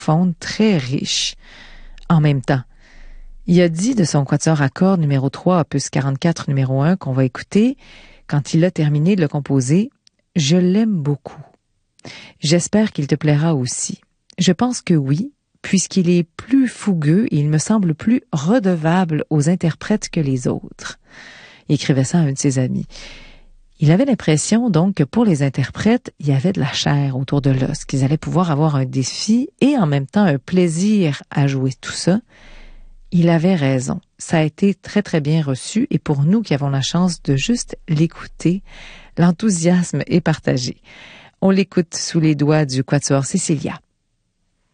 profonde, très riche en même temps. Il a dit de son quatuor à cordes numéro 3, opus 44, numéro 1, qu'on va écouter, quand il a terminé de le composer, « Je l'aime beaucoup. J'espère qu'il te plaira aussi. Je pense que oui, puisqu'il est plus fougueux et il me semble plus redevable aux interprètes que les autres. » Il écrivait ça à un de ses amis. Il avait l'impression donc que pour les interprètes, il y avait de la chair autour de l'os, qu'ils allaient pouvoir avoir un défi et en même temps un plaisir à jouer tout ça. Il avait raison. Ça a été très très bien reçu et pour nous qui avons la chance de juste l'écouter, l'enthousiasme est partagé. On l'écoute sous les doigts du quatuor Cecilia.